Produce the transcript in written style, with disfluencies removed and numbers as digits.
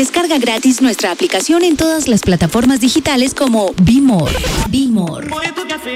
Descarga gratis nuestra aplicación en todas las plataformas digitales como Be More. Be More.